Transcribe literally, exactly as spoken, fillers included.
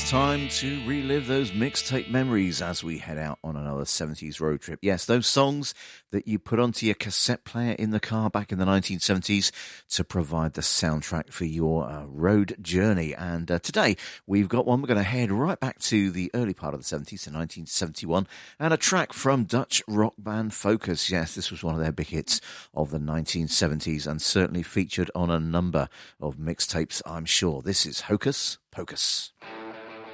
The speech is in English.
time to relive those mixtape memories as we head out on another seventies road trip. Yes, those songs that you put onto your cassette player in the car back in the nineteen seventies to provide the soundtrack for your uh, road journey. And uh, today we've got one. We're going to head right back to the early part of the seventies, to nineteen seventy-one, and a track from Dutch rock band Focus. Yes, this was one of their big hits of the nineteen seventies and certainly featured on a number of mixtapes, I'm sure. This is Hocus Pocus.